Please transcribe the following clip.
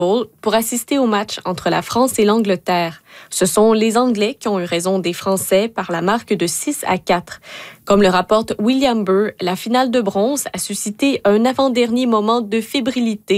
pour assister au match entre la France et l'Angleterre. Ce sont les Anglais qui ont eu raison des Français par la marque de 6-4. Comme le rapporte William Burr, la finale de bronze a suscité un avant-dernier moment de fébrilité